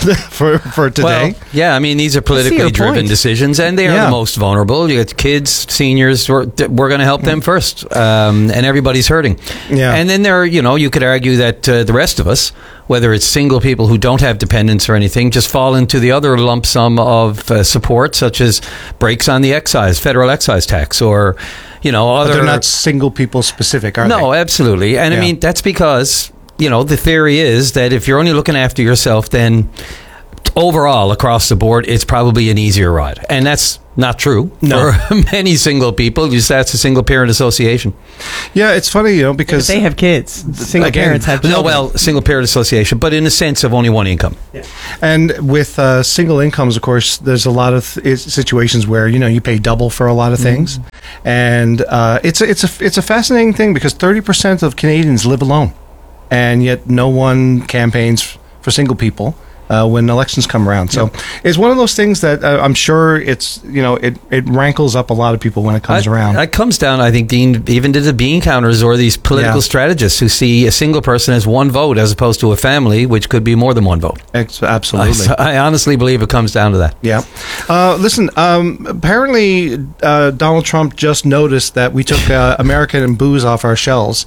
for today. Well, yeah, I mean, these are politically driven decisions, and they are the most vulnerable. You got kids, seniors, we're going to help them first, and everybody's hurting. Yeah. And then you could argue that the rest of us, whether it's single people who don't have dependents or anything, just fall into the other lump sum of support, such as breaks on the federal excise tax, or other. But they're not single people specific, are they? No, absolutely. And I mean, that's because the theory is that if you're only looking after yourself, then overall, across the board, it's probably an easier ride. And that's not true for many single people. That's a single parent association. Yeah, it's funny, because they have kids. Single parents have children. No, well, single parent association, but in a sense of only one income. Yeah. And with single incomes, of course, there's a lot of situations where you pay double for a lot of things, and it's a fascinating thing because 30% of Canadians live alone. And yet no one campaigns for single people when elections come around. So it's one of those things that I'm sure it's, it rankles up a lot of people when it comes around. It comes down, I think, Dean, even to the bean counters or these political strategists who see a single person as one vote as opposed to a family, which could be more than one vote. Absolutely. I honestly believe it comes down to that. Yeah. Listen, apparently Donald Trump just noticed that we took American booze off our shelves.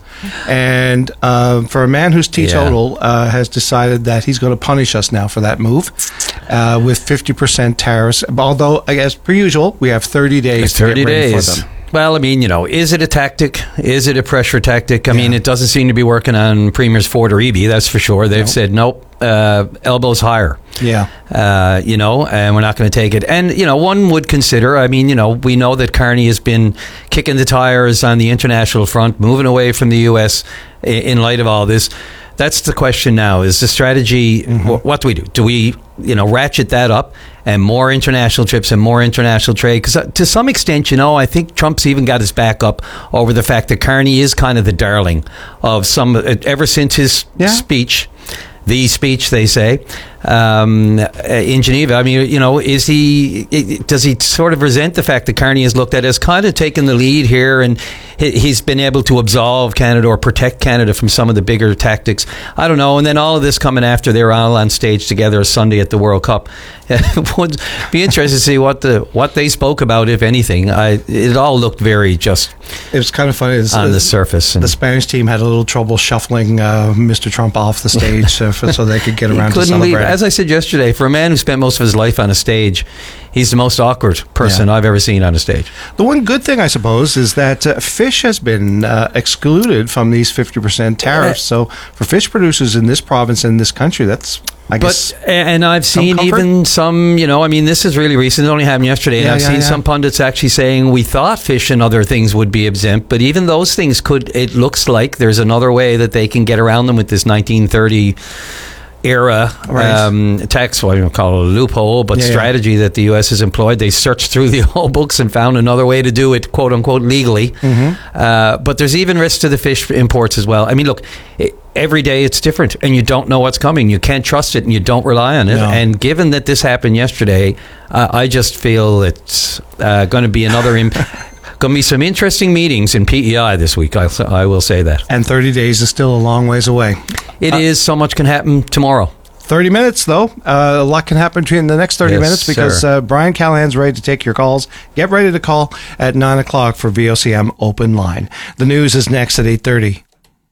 And for a man who's teetotal, has decided that he's going to punish us now for that move with 50% tariffs. Although, as per usual, we have 30 days to get ready for them. Well, I mean, is it a tactic? Is it a pressure tactic? I mean, it doesn't seem to be working on Premiers Ford or Eby, that's for sure. They've said, nope, elbows higher. Yeah. And we're not going to take it. And, one would consider, I mean, we know that Carney has been kicking the tires on the international front, moving away from the U.S. in light of all this. That's the question now. Is the strategy, what do we do? Do we, ratchet that up and more international trips and more international trade? Because to some extent, I think Trump's even got his back up over the fact that Carney is kind of the darling of ever since his speech. The speech, they say, in Geneva. I mean, does he sort of resent the fact that Carney is looked at as kind of taking the lead here, and he's been able to absolve Canada or protect Canada from some of the bigger tactics? I don't know. And then all of this coming after they were all on stage together Sunday at the World Cup. It would be interesting to see what they spoke about, if anything. It all looked very just. It was kind of funny on the surface. The Spanish team had a little trouble shuffling Mr. Trump off the stage so they could get around to celebrate. As I said yesterday, for a man who spent most of his life on a stage, he's the most awkward person I've ever seen on a stage. The one good thing, I suppose, is that fish has been excluded from these 50% tariffs. So for fish producers in this province and this country, that's, I guess. And I've seen even some, this is really recent. It only happened yesterday. And I've seen some pundits actually saying we thought fish and other things would be exempt, but even those things it looks like there's another way that they can get around them with this 1930 era tax, well, I don't call it a loophole, but strategy that the U.S. has employed. They searched through the old books and found another way to do it, quote unquote, legally. But there's even risk to the fish imports as well. I mean, look, every day it's different, and you don't know what's coming. You can't trust it, and you don't rely on it. No. And given that this happened yesterday, I just feel it's going to be another going to be some interesting meetings in PEI this week. I will say that. And 30 days is still a long ways away. It is. So much can happen tomorrow. 30 minutes, though. A lot can happen between the next 30 minutes because Brian Callahan's ready to take your calls. Get ready to call at 9 o'clock for VOCM Open Line. The news is next at 8:30.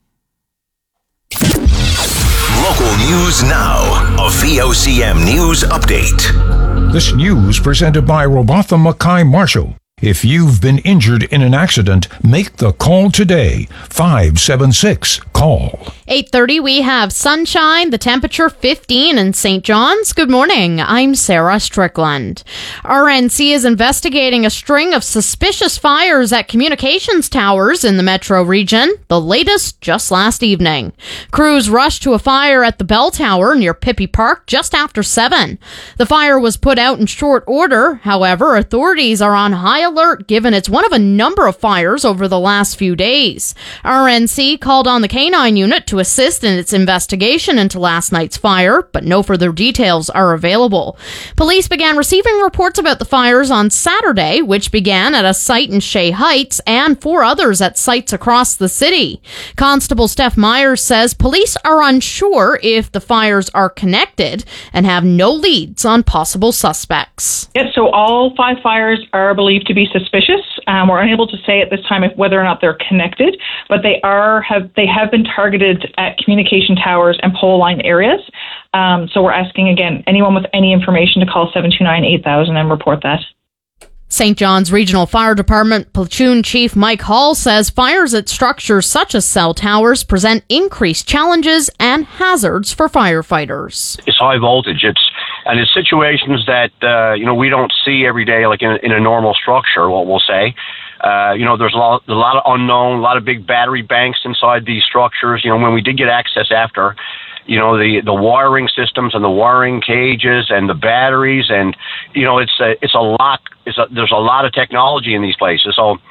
Local news now. A VOCM news update. This news presented by Robatha Mackay Marshall. If you've been injured in an accident, make the call today. 576. call. 8:30, we have sunshine, the temperature 15 in St. John's. Good morning, I'm Sarah Strickland. RNC is investigating a string of suspicious fires at communications towers in the metro region, the latest just last evening. Crews rushed to a fire at the Bell Tower near Pippi Park just after 7. The fire was put out in short order. However, authorities are on high alert given it's one of a number of fires over the last few days. RNC called on the K-9 unit to assist in its investigation into last night's fire, but no further details are available. Police began receiving reports about the fires on Saturday, which began at a site in Shea Heights and 4 others at sites across the city. Constable Steph Myers says police are unsure if the fires are connected and have no leads on possible suspects. Yes, so all 5 fires are believed to be suspicious. We're unable to say at this time whether or not they're connected, but they have been targeted at communication towers and pole line areas. So we're asking, again, anyone with any information to call 729-8000 and report that. St. John's Regional Fire Department Platoon Chief Mike Hall says fires at structures such as cell towers present increased challenges and hazards for firefighters. It's high voltage. It's situations that we don't see every day, like in a normal structure. What we'll say, there's a lot of unknown, a lot of big battery banks inside these structures. When we did get access after, the wiring systems and the wiring cages and the batteries, and there's a lot of technology in these places. So